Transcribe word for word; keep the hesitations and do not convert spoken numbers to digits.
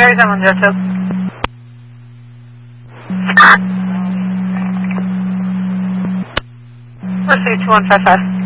Barry seven zero two. Let's see, two one five five.